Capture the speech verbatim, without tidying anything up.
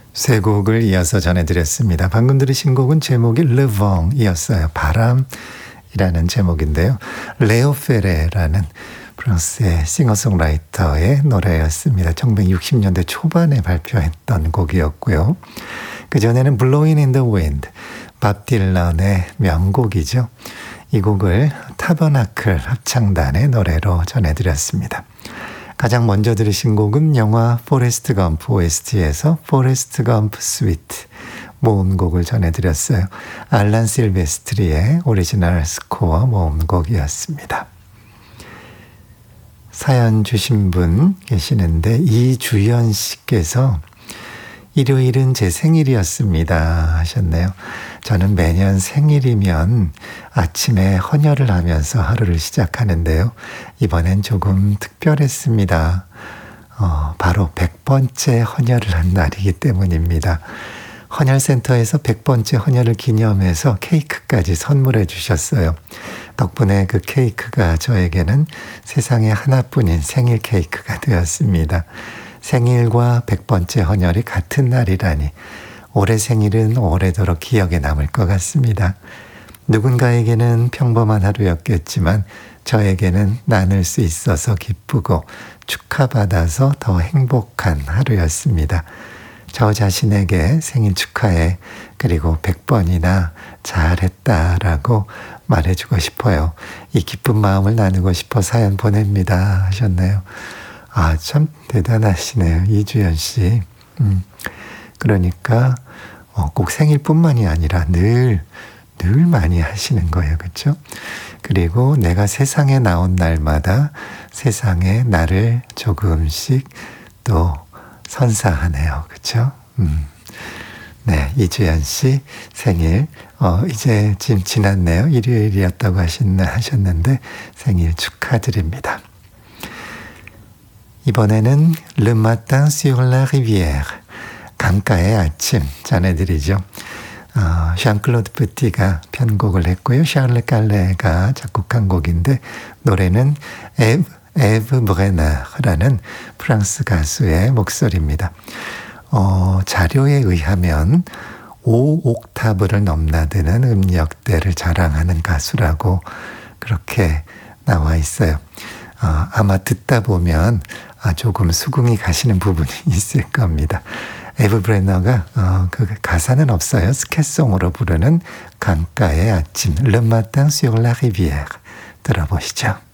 세 곡을 이어서 전해드렸습니다. 방금 들으신 곡은 제목이 Le Vent이었어요. 바람이라는 제목인데요. 레오 페레라는 프랑스의 싱어송라이터의 노래였습니다. 천구백육십 년대 초반에 발표했던 곡이었고요. 그전에는 Blowing in the Wind, 밥 딜런의 명곡이죠. 이 곡을 타버나클 합창단의 노래로 전해드렸습니다. 가장 먼저 들으신 곡은 영화 포레스트 검프 오에스티에서 포레스트 검프 스위트 모음곡을 전해드렸어요. 알란 실베스트리의 오리지널 스코어 모음곡이었습니다. 사연 주신 분 계시는데 이주연 씨께서 일요일은 제 생일이었습니다 하셨네요. 저는 매년 생일이면 아침에 헌혈을 하면서 하루를 시작하는데요. 이번엔 조금 특별했습니다. 어, 바로 백 번째 헌혈을 한 날이기 때문입니다. 헌혈센터에서 백 번째 헌혈을 기념해서 케이크까지 선물해 주셨어요. 덕분에 그 케이크가 저에게는 세상에 하나뿐인 생일 케이크가 되었습니다. 생일과 백 번째 헌혈이 같은 날이라니 올해 생일은 오래도록 기억에 남을 것 같습니다. 누군가에게는 평범한 하루였겠지만 저에게는 나눌 수 있어서 기쁘고 축하받아서 더 행복한 하루였습니다. 저 자신에게 생일 축하해, 그리고 백 번이나 잘했다라고 말해주고 싶어요. 이 기쁜 마음을 나누고 싶어 사연 보냅니다 하셨네요. 아, 참 대단하시네요. 이주연 씨. 음, 그러니까 어, 꼭 생일뿐만이 아니라 늘, 늘 많이 하시는 거예요. 그렇죠? 그리고 내가 세상에 나온 날마다 세상에 나를 조금씩 또 선사하네요. 그렇죠? 음. 네, 이주연 씨 생일 어, 이제 지금 지났네요. 일요일이었다고 하신, 하셨는데 생일 축하드립니다. 이번에는 Le Matin sur la Rivière, 강가의 아침 전해드리죠. 어, 샹클로드 프티가 편곡을 했고요. 샤를레 깔레가 작곡한 곡인데 노래는 에브, 에브 브레너라는 프랑스 가수의 목소리입니다. 어, 자료에 의하면 오 옥타브를 넘나드는 음역대를 자랑하는 가수라고 그렇게 나와 있어요. 어, 아마 듣다 보면 아, 조금 수긍이 가시는 부분이 있을 겁니다. 에브 브레너가 어, 그 가사는 없어요. 스캣송으로 부르는 강가의 아침, Le Matin sur la Rivière 들어보시죠.